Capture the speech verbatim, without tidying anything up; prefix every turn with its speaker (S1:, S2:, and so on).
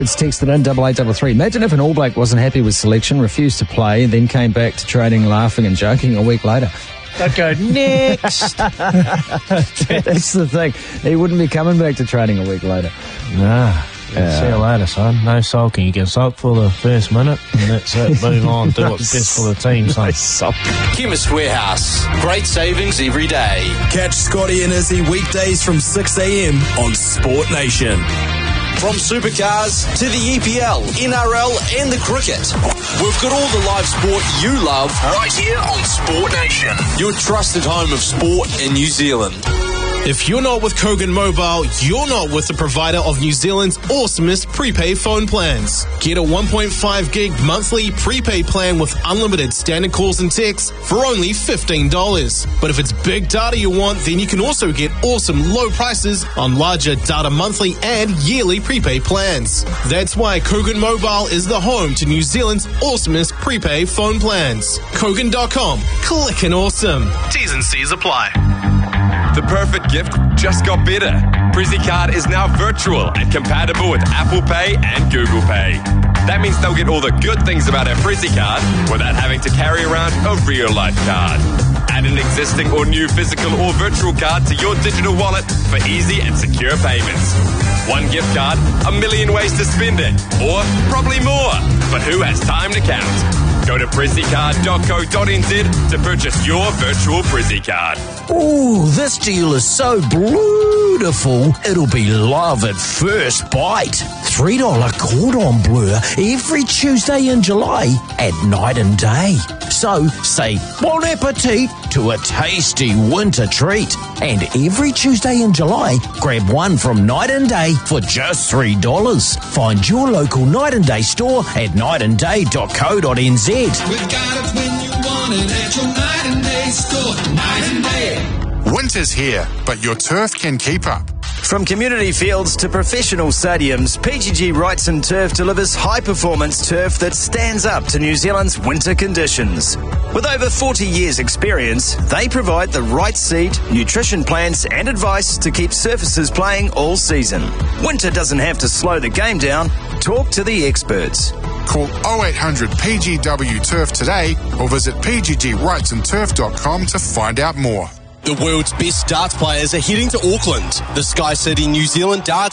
S1: It's texted in double eight double three. Imagine if an All Black wasn't happy with selection, refused to play, and then came back to training laughing and joking a week later.
S2: They'd go, next.
S1: That's the thing. He wouldn't be coming back to training a week later.
S2: Nah.
S1: Yeah.
S2: See you later, son. No sulking. You get sulk for the first minute, and that's it. Move on. Do what's best for the team, son.
S1: No sulk.
S3: Chemist Warehouse. Great savings every day.
S4: Catch Scotty and Izzy weekdays from six a.m. on Sport Nation.
S3: From supercars to the E P L, N R L and the cricket. We've got all the live sport you love right here on Sport Nation. Your trusted home of sport in New Zealand.
S5: If you're not with Kogan Mobile, you're not with the provider of New Zealand's awesomest prepaid phone plans. Get a one point five gig monthly prepaid plan with unlimited standard calls and texts for only fifteen dollars. But if it's big data you want, then you can also get awesome low prices on larger data monthly and yearly prepaid plans. That's why Kogan Mobile is the home to New Zealand's awesomest prepaid phone plans. Kogan dot com. Click and awesome. T's and C's apply.
S6: The perfect gift just got better. Prezzy Card is now virtual and compatible with Apple Pay and Google Pay. That means they'll get all the good things about our Prezzy Card without having to carry around a real-life card. Add an existing or new physical or virtual card to your digital wallet for easy and secure payments. One gift card, a million ways to spend it, or probably more, but who has time to count? Go to prezzy card dot co dot n z to purchase your virtual Prezzy Card.
S7: Ooh, this deal is so beautiful, it'll be love at first bite. three dollars cordon bleu every Tuesday in July at night and day. So say bon appetit to a tasty winter treat. And every Tuesday in July, grab one from Night and Day for just three dollars. Find your local Night and Day store at night and day dot co dot n z.
S8: We've got it when you want it at your Night and Day store. Night and Day.
S9: Winter's here, but your turf can keep up.
S10: From community fields to professional stadiums, P G G Wrightson Turf delivers high-performance turf that stands up to New Zealand's winter conditions. With over forty years' experience, they provide the right seed, nutrition plans and advice to keep surfaces playing all season. Winter doesn't have to slow the game down. Talk to the experts.
S9: Call oh eight hundred P G W Turf today or visit p g g wrightson turf dot com to find out more.
S3: The world's best darts players are heading to Auckland. The Sky City New Zealand Darts